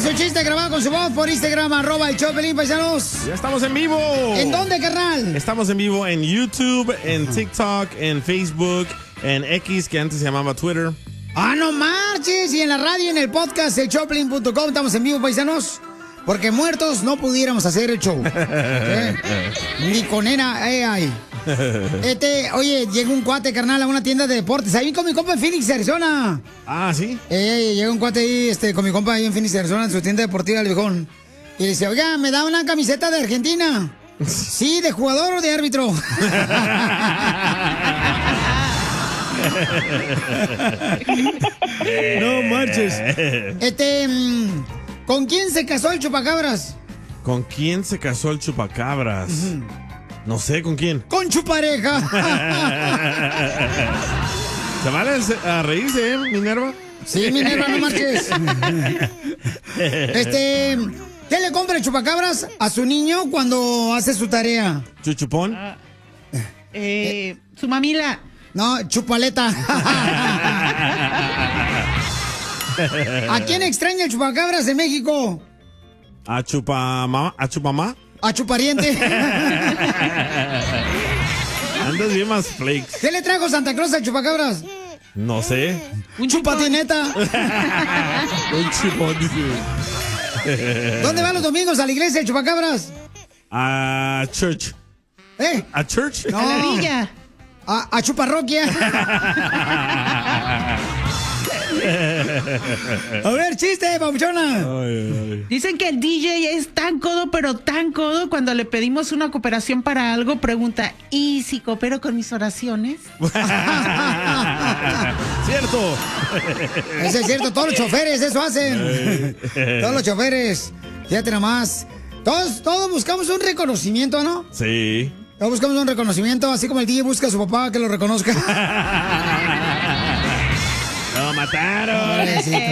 su chiste grabado con su voz por Instagram, @el_Choplin, paisanos. Ya estamos en vivo. ¿En dónde, carnal? Estamos en vivo en YouTube, en TikTok, en Facebook, en X, que antes se llamaba Twitter. ¡Ah, no marches! Y en la radio, en el podcast, elchoplin.com, estamos en vivo, paisanos. Porque muertos no pudiéramos hacer el show. Ni con AI. Oye, llega un cuate, carnal, a una tienda de deportes. Ahí con mi compa en Phoenix, Arizona. Ah, ¿sí? Llega un cuate ahí, con mi compa ahí en Phoenix, Arizona, en su tienda deportiva, el viejón. Y le dice, oiga, ¿me da una camiseta de Argentina? Sí, ¿de jugador o de árbitro? No marches. ¿Con quién se casó el chupacabras? ¿Con quién se casó el chupacabras? No sé, ¿con quién? ¡Con chupareja! ¿Se vale a reírse, Minerva? Sí, Minerva, no marches. ¿Qué le compra el chupacabras a su niño cuando hace su tarea? ¿Chuchupón? Su mamila. No, chupaleta. ¿A quién extraña el chupacabras de México? ¿A chupamá? ¿A chupamá? A chupariente. Andas bien más flakes. ¿Qué le trajo Santa Claus al chupacabras? No sé. Un chupatineta. Un chupón, dice. ¿Dónde va los domingos a la iglesia el chupacabras? A church. ¿A church? No. A la villa. A chuparroquia. A ver, chiste, papuchona. Dicen que el DJ es tan codo, pero tan codo, cuando le pedimos una cooperación para algo, pregunta, ¿y si coopero con mis oraciones? Cierto. Eso es cierto, todos los choferes eso hacen. Todos los choferes. Fíjate nomás. Todos buscamos un reconocimiento, ¿no? Sí. Todos buscamos un reconocimiento, así como el DJ busca a su papá que lo reconozca. ¡Lo mataron!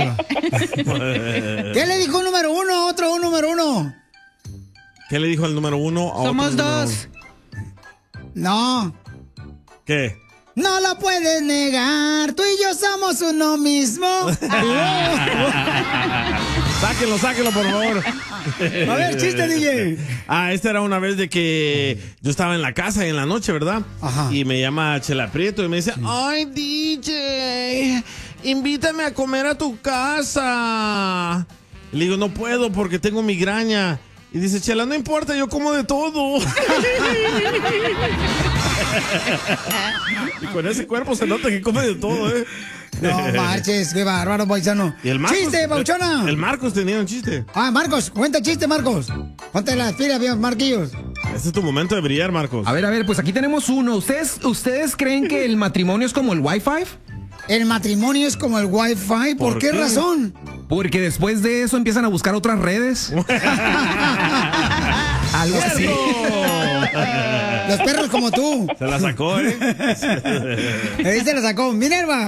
¿Qué le dijo un número uno a otro número uno? ¿Qué le dijo el número uno a Somos otro dos. No. ¿Qué? No lo puedes negar, tú y yo somos uno mismo. Sáquenlo, por favor. A ver, chiste, DJ. Esta era una vez de que yo estaba en la casa en la noche, ¿verdad? Ajá. Y me llama Chela Prieto y me dice, ay, DJ, invítame a comer a tu casa. Y le digo, no puedo porque tengo migraña. Y dice, Chela, no importa, yo como de todo. Y con ese cuerpo se nota que come de todo, ¿eh? No marches, qué bárbaro, paisano. ¿Y el Marcos? ¡Chiste, pauchona! El Marcos tenía un chiste. Marcos, cuenta chiste, Marcos. Ponte las pilas, bien, Marquillos. Este es tu momento de brillar, Marcos. A ver, pues aquí tenemos uno. ¿Ustedes creen que el matrimonio es como el Wi-Fi? ¿El matrimonio es como el Wi-Fi? ¿Por qué razón? Porque después de eso empiezan a buscar otras redes. Algo así. Los perros como tú. Se la sacó, ¿eh? Ahí se la sacó. Minerva.